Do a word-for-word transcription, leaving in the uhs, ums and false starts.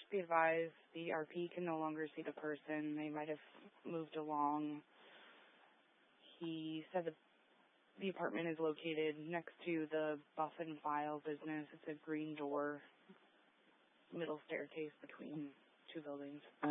be advised, the R P can no longer see the person. They might have moved along. He said that the apartment is located next to the buff and file business. It's a green door, middle staircase between two buildings. Uh,